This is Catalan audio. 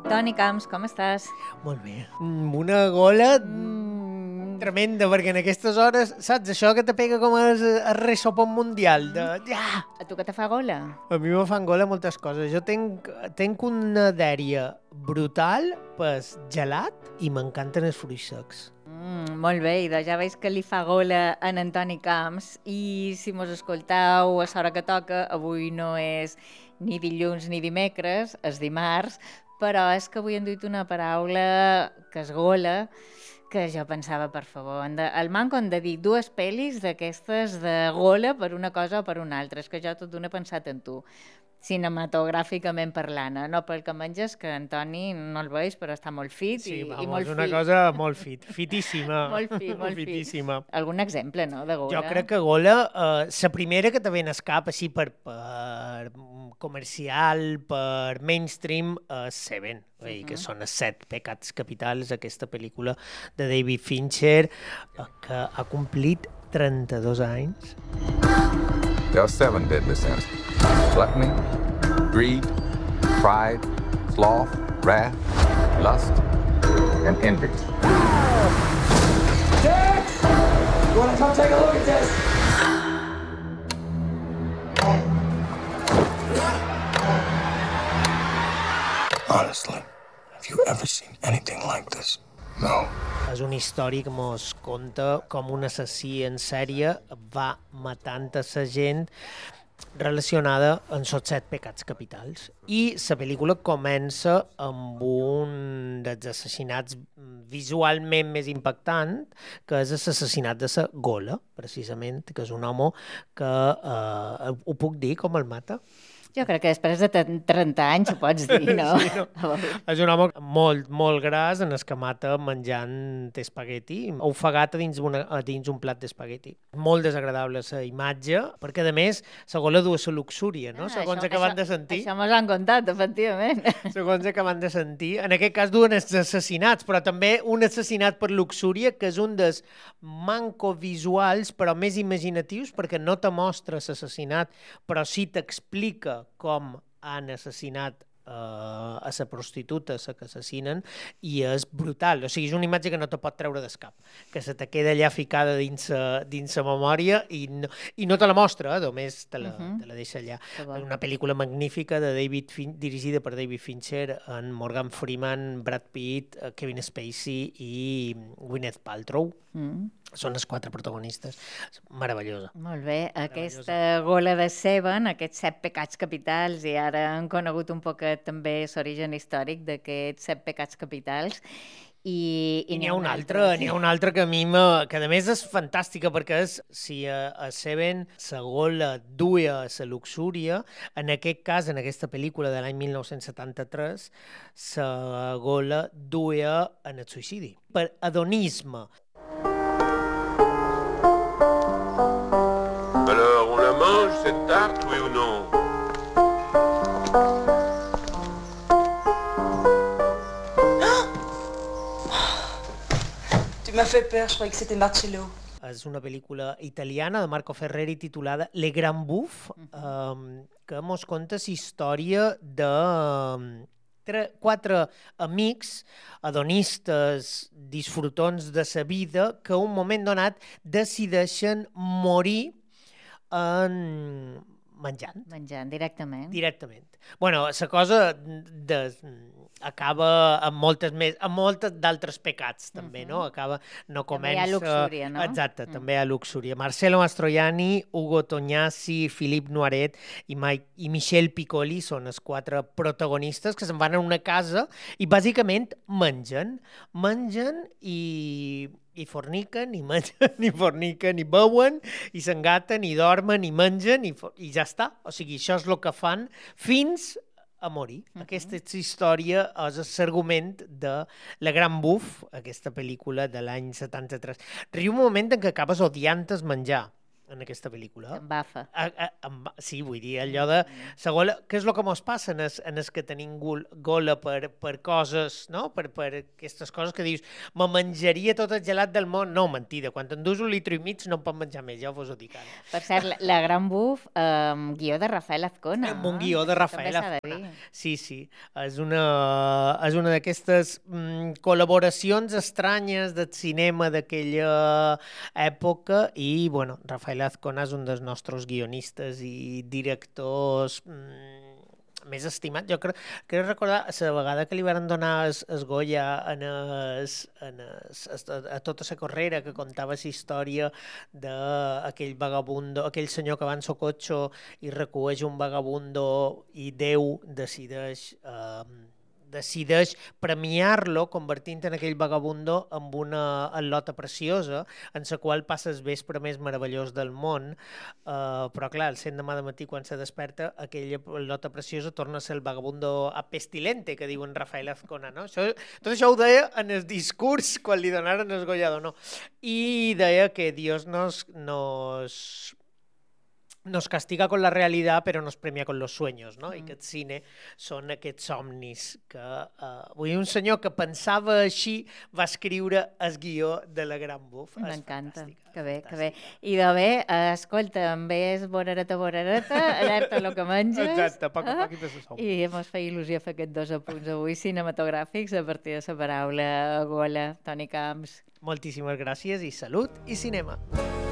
Toni Camps, com estàs? Molt bé. Una gola tremenda, perquè en aquestes hores, saps, això que te pega com el ressopon mundial, de... Ja! A tu que te fa gola? A mi me fan gola moltes coses. Jo tenc una dèria brutal per gelat i m'encanten els fruits secs. Molt bé, idò, ja veig que li fa gola en Toni Camps i si mos escoltau a l'hora que toca, avui no és ni dilluns ni dimecres, és dimarts, però és que avui hem dit una paraula que és gola, que jo pensava, per favor, el manco han de dir dues pel·lis d'aquestes de gola per una cosa o per una altra. És que jo tot d'una he pensat en tu, cinematogràficament parlant, no pel que menges, que Antoni no el veig, però està molt fit Sí, i molt és una fit. cosa molt fitíssima. Molt fitíssima. fit. Algun exemple, no, de gola? Jo crec que gola, la primera que te ve en el cap, així per comercial, per mainstream, Seven, que són els 7 pecats capitals, aquesta pel·lícula de David Fincher, que ha complit 32 anys. There are 7 deadly sins. Gluttony, greed, pride, sloth, wrath, lust, and envy. Dad! You want to come take a look at this? Honestly, have you ever seen anything like this? No. És una història que mos conta com un assassí en sèrie va matant a la gent relacionada amb els 7 pecats capitals. I la pel·lícula comença amb un dels assassinats visualment més impactant, que és l'assassinat de la Gola, precisament, que és un home que, ho puc dir com el mata? Jo crec que després de 30 anys ho pots dir, no? Sí, no? És un home molt gras en el que mata menjant espagueti, ofegat a dins un plat d'espagueti. Molt desagradable la imatge, perquè a més la gola du la luxúria, no? Segons acaben de sentir. Això mos han contat, efectivament. Segons acaben de sentir. En aquest cas duen els assassinats, però també un assassinat per luxúria, que és un dels mancovisuals, però més imaginatius, perquè no te mostra l'assassinat, però sí t'explica com han assassinat a la prostituta, a la que assassinen, i és brutal. O sigui, és una imatge que no te pot treure del cap, que se te queda allà ficada dins la memòria i no te la mostra, només te la deixa allà. Una pel·lícula magnífica de dirigida per David Fincher, en Morgan Freeman, Brad Pitt, Kevin Spacey i Gwyneth Paltrow. Són els 4 protagonistes. Meravellosa. Molt bé. Aquesta gola de Seven, aquests 7 pecats capitals, i ara han conegut un poquet també l'origen històric d'aquests 7 pecats capitals. I n'hi ha un altre que a mi que a més és fantàstica, perquè és, si a Seven la gola duia la luxúria, en aquest cas, en aquesta pel·lícula de l'any 1973, la gola duia en el suïcidi, per hedonisme. Alors, on la mange, cette tarte, oui ou non? Tu m'as fait peur, je croyais que c'était Marcello. És una pel·lícula italiana de Marco Ferreri titulada Le Grand Bouffe, que mos conta la història de 4 amics, hedonistes, disfrutons de la vida, que a un moment donat decideixen morir menjant. Menjant, directament. Directament. Bueno, la cosa acaba amb moltes d'altres pecats, també, no? No comença... També hi ha luxúria, no? Exacte, també hi ha luxúria. Marcello Mastroianni, Ugo Tognazzi, Philippe Noiret i Michel Piccoli són els 4 protagonistes que se'n van a una casa i bàsicament mengen i forniquen, i mengen, i forniquen, i beuen, i s'engaten, i dormen, i mengen, i ja està. O sigui, això és el que fan fins a morir. Aquesta història és l'argument de La Gran Bouffe, aquesta pel·lícula de l'any 73. Riu un moment en què acabes odiant el menjar. en aquesta pel·lícula. Embafa. Sí, vull dir, allò de... Segons, què és el que mos passa en el que tenim gola per coses, no? Per aquestes coses que dius, me menjaria tot el gelat del món. No, mentida, quan t'endús 1,5 litres no em pot menjar més, ja vos ho dic ara. Per cert, la Gran Buf, guió de Rafael Azcona. Un guió de Rafael Azcona. Sí. És una d'aquestes col·laboracions estranyes del cinema d'aquella època i, bueno, Rafael Azcona és un dels nostres guionistes i directors més estimat. Jo crec recordar la vegada que li van donar el Goya a tota la carrera, que contava la història d'aquell vagabundo, aquell senyor que va en su cotxe i recueix un vagabundo i Déu decideix premiar-lo convertint en aquell vagabundo amb una al·lota preciosa en la qual passa el vespre més meravellós del món, però clar, al 100 de matí quan se desperta aquella al·lota preciosa torna a ser el vagabundo pestilente que diuen Rafael Azcona, no? Tot això ho deia en el discurs quan li donaren el Goya d'Honor i deia que Dios nos castiga con la realidad, pero nos premia con los sueños, no? I que el cine són aquests somnis que... Vull dir, un senyor que pensava així va escriure el guió de la Gran Buf. M'encanta, que bé, que bé. I de bé, escolta, també és borareta, alerta lo que menges. Exacte, poc a poc i passa som. I mos feia il·lusió fer aquests 2 apunts avui cinematogràfics a partir de la paraula gola, Toni Camps. Moltíssimes gràcies i salut i cinema.